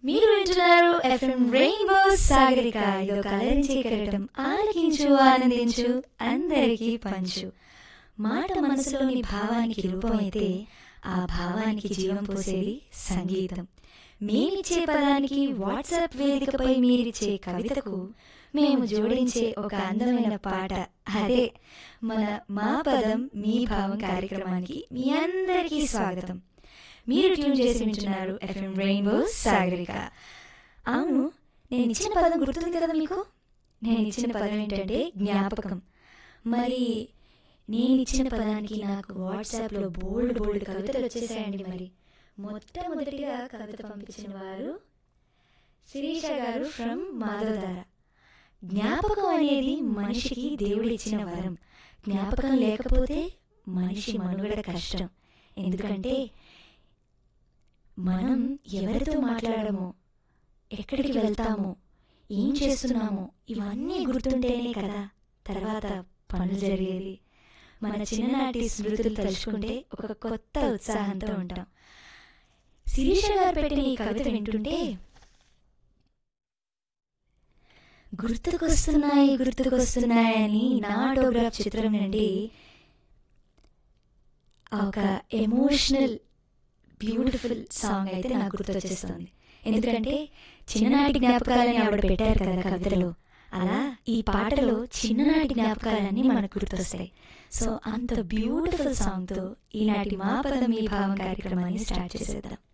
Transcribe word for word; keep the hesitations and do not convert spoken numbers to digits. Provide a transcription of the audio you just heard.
మీరు వింటున్నారు FM rainbow Sagarika. ఇదొక అలరించే కెరటం. ఆలకించు, ఆనందించు, అందరికీ పంచు. మాట మనసులోని భావానికి రూపమైతే ఆ భావానికి జీవం పోసేది సంగీతం. మేమిచ్చే పదానికి వాట్సాప్ వేదికపై మీరిచ్చే కవితకు మేము జోడించే ఒక అందమైన పాట, అదే మన మా పదం మీ భావం కార్యక్రమానికి మీ అందరికీ స్వాగతం. మీరు ట్యూన్ చేసి వింటున్నారు ఎఫ్ఎం రెయిన్బో సాగరిక. అవును, నేను ఇచ్చిన పదం గుర్తుంది కదా మీకు? నేను ఇచ్చిన పదం ఏంటంటే జ్ఞాపకం. మరి నేను ఇచ్చిన పదానికి నాకు వాట్సాప్లో బోల్డ్ బోల్డ్ కవితలు వచ్చేసాయండి. మరి మొట్టమొదటిగా కవిత పంపించిన వారు శిరీష గారు ఫ్రమ్ మాధవధార. జ్ఞాపకం అనేది మనిషికి దేవుడిచ్చిన వరం. జ్ఞాపకం లేకపోతే మనిషి మనుగడ కష్టం. ఎందుకంటే మనం ఎవరితో మాట్లాడమో, ఎక్కడికి వెళ్తామో, ఏం చేస్తున్నామో ఇవన్నీ గుర్తుంటేనే కదా తర్వాత పనులు జరిగేది. మన చిన్ననాటి స్మృతులు తలుచుకుంటే ఒక కొత్త ఉత్సాహంతో ఉంటాం. శిరీష గారు పెట్టిన ఈ కవిత వింటుంటే గుర్తుకొస్తున్నాయి గుర్తుకొస్తున్నాయని నా ఆటోగ్రాఫ్ చిత్రం నుండి ఒక ఎమోషనల్ బ్యూటిఫుల్ సాంగ్ అయితే నాకు గుర్తొచ్చేస్తుంది. ఎందుకంటే చిన్ననాటి జ్ఞాపకాలని ఆవిడ పెట్టారు కదా కవితలో, అలా ఈ పాటలో చిన్ననాటి జ్ఞాపకాలన్నీ మనకు గుర్తొస్తాయి. సో అంత బ్యూటిఫుల్ సాంగ్తో ఈనాటి మా పదం మీ భావం కార్యక్రమాన్ని స్టార్ట్ చేసేద్దాం.